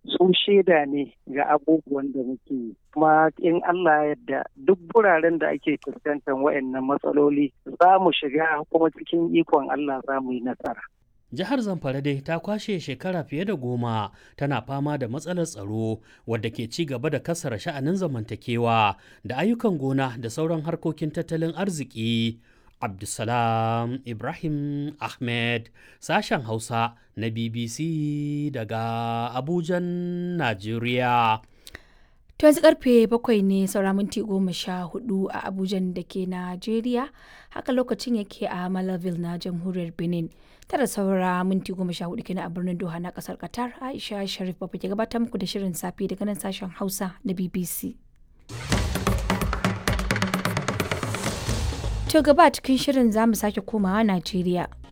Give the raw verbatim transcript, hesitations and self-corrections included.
su shaida ne ga abubuwan da muke yi. Kuma in Allah yadda duk wuraren da ake fuskantar waɗannan matsaloli za mu shiga kuma cikin ikon Allah za mu yi nasara. Jihar Zamfara dai ta kwashe shekara fiye da goma tana fama da matsalar tsaro wadda ke ci gaba da kassara sha'anin zamantakewa da ayyukan gona da sauran harkokin tattalin arziki. Abdulsalam Ibrahim Ahmed, sashen Hausa na B B C daga Abujan, Najeriya. To yanzu karfe bakwai ne saura minti goma sha hudu a Abujan da ke Najeriya, haka lokacin yake a Malaville na jamhuriyar Benin. Tara saura minti goma sha hudu kenan a birnin Doha na kasar Qatar. Aisha Sharif Baba ke gabatar muku da shirin safe daga nan sashen Hausa na B B C. To gaba cikin shirin za mu sake komawa Najeriya.